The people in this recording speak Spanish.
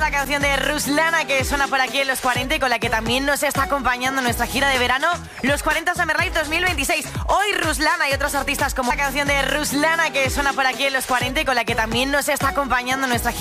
La canción de Ruslana que suena por aquí en Los 40 y con la que también nos está acompañando en nuestra gira de verano Los 40 Summer Live 2026. Hoy Ruslana y otros artistas como la canción de Ruslana que suena por aquí en Los 40 y con la que también nos está acompañando en nuestra gira.